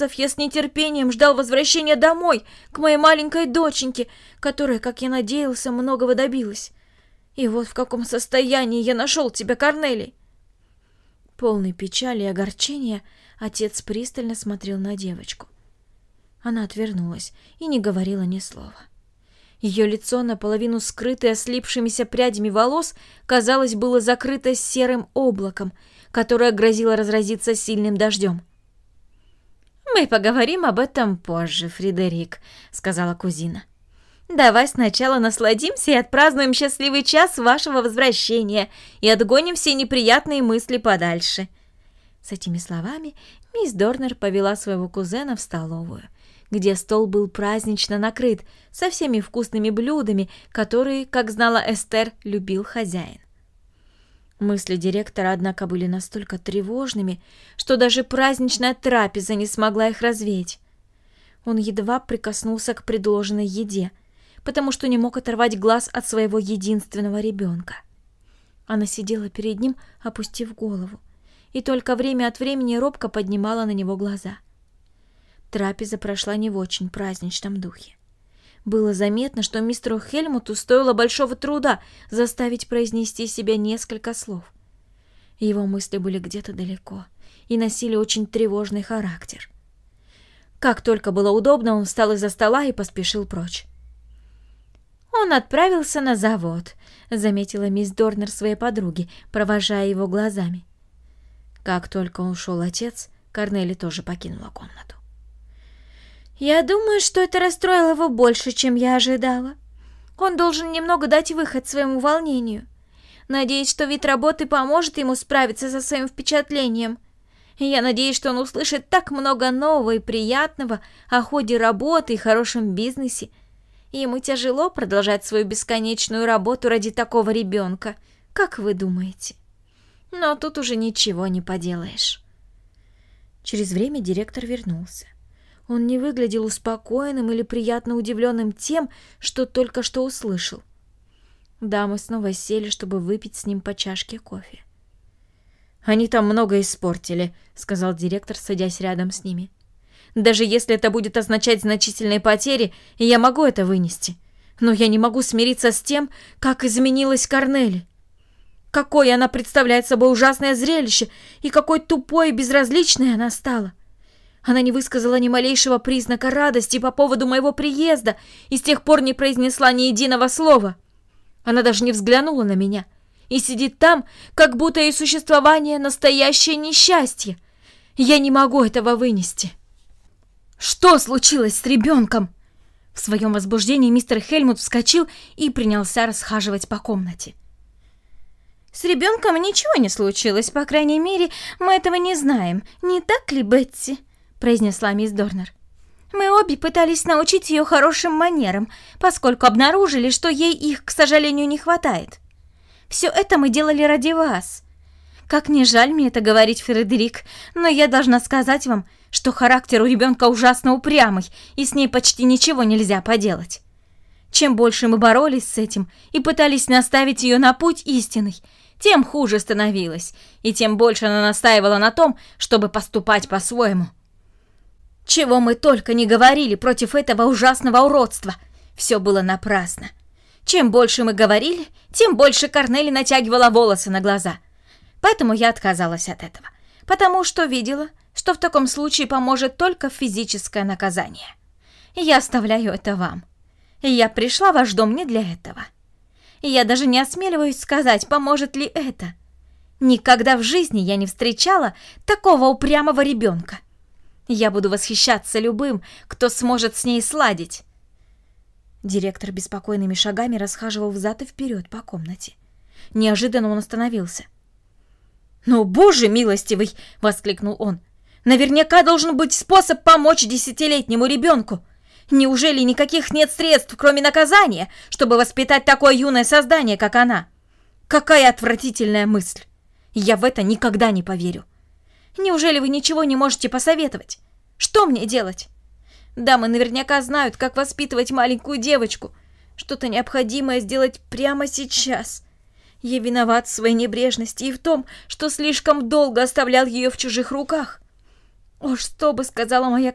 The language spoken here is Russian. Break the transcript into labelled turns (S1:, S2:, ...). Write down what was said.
S1: месяцев я с нетерпением ждал возвращения домой, к моей маленькой доченьке, которая, как я надеялся, многого добилась. И вот в каком состоянии я нашел тебя, Корнелий!» Полный печали и огорчения, отец пристально смотрел на девочку. Она отвернулась и не говорила ни слова. Ее лицо, наполовину скрытое слипшимися прядями волос, казалось, было закрыто серым облаком, которое грозило разразиться сильным дождем. «Мы поговорим об этом позже, Фредерик», — сказала кузина. «Давай сначала насладимся и отпразднуем счастливый час вашего возвращения и отгоним все неприятные мысли подальше». С этими словами мисс Дорнер повела своего кузена в столовую, где стол был празднично накрыт со всеми вкусными блюдами, которые, как знала Эстер, любил хозяин. Мысли директора, однако, были настолько тревожными, что даже праздничная трапеза не смогла их развеять. Он едва прикоснулся к предложенной еде, потому что не мог оторвать глаз от своего единственного ребенка. Она сидела перед ним, опустив голову, и только время от времени робко поднимала на него глаза. Трапеза прошла не в очень праздничном духе. Было заметно, что мистеру Хельмуту стоило большого труда заставить произнести себе несколько слов. Его мысли были где-то далеко и носили очень тревожный характер. Как только было удобно, он встал из-за стола и поспешил прочь. «Он отправился на завод», — заметила мисс Дорнер своей подруге, провожая его глазами. Как только ушел отец, Корнели тоже покинула комнату. «Я думаю, что это расстроило его больше, чем я ожидала. Он должен немного дать выход своему волнению. Надеюсь, что вид работы поможет ему справиться со своим впечатлением. Я надеюсь, что он услышит так много нового и приятного о ходе работы и хорошем бизнесе. Ему тяжело продолжать свою бесконечную работу ради такого ребенка, как вы думаете? Но тут уже ничего не поделаешь». Через время директор вернулся. Он не выглядел успокоенным или приятно удивленным тем, что только что услышал. Дамы снова сели, чтобы выпить с ним по чашке кофе. «Они там много испортили», — сказал директор, садясь рядом с ними. «Даже если это будет означать значительные потери, я могу это вынести. Но я не могу смириться с тем, как изменилась Корнели. Какое она представляет собой ужасное зрелище, и какой тупой и безразличной она стала. Она не высказала ни малейшего признака радости по поводу моего приезда и с тех пор не произнесла ни единого слова. Она даже не взглянула на меня и сидит там, как будто ее существование — настоящее несчастье. Я не могу этого вынести». «Что случилось с ребенком?» В своем возбуждении мистер Хельмут вскочил и принялся расхаживать по комнате. «С ребенком ничего не случилось, по крайней мере, мы этого не знаем. Не так ли, Бетти?» — произнесла мисс Дорнер. «Мы обе пытались научить ее хорошим манерам, поскольку обнаружили, что ей их, к сожалению, не хватает. Все это мы делали ради вас. Как не жаль мне это говорить, Фредерик, но я должна сказать вам, что характер у ребенка ужасно упрямый, и с ней почти ничего нельзя поделать. Чем больше мы боролись с этим и пытались наставить ее на путь истинный, тем хуже становилось, и тем больше она настаивала на том, чтобы поступать по-своему. Чего мы только не говорили против этого ужасного уродства, все было напрасно. Чем больше мы говорили, тем больше Корнели натягивала волосы на глаза. Поэтому я отказалась от этого, потому что видела, что в таком случае поможет только физическое наказание. Я оставляю это вам. Я пришла в ваш дом не для этого. Я даже не осмеливаюсь сказать, поможет ли это. Никогда в жизни я не встречала такого упрямого ребенка. Я буду восхищаться любым, кто сможет с ней сладить». Директор беспокойными шагами расхаживал взад и вперед по комнате. Неожиданно он остановился. «Ну, боже милостивый!» — воскликнул он. «Наверняка должен быть способ помочь 10-летнему ребенку. Неужели никаких нет средств, кроме наказания, чтобы воспитать такое юное создание, как она? Какая отвратительная мысль! Я в это никогда не поверю. Неужели вы ничего не можете посоветовать? Что мне делать? Дамы наверняка знают, как воспитывать маленькую девочку. Что-то необходимое сделать прямо сейчас. Я виноват в своей небрежности и в том, что слишком долго оставлял ее в чужих руках. О, что бы сказала моя